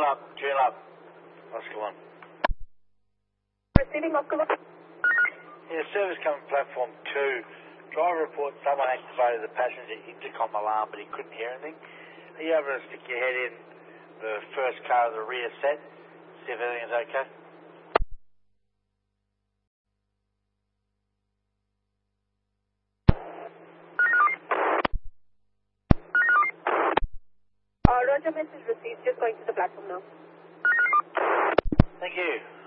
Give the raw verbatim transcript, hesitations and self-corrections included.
up, tune up. Oscar one. Receiving Oscar one. Yeah, service coming platform two. Driver reports someone activated the passenger intercom alarm, but he couldn't hear anything. Are you able to stick your head in the first car of the rear set, see if everything's okay? Uh, Roger, message received. Just going to the platform now. Thank you.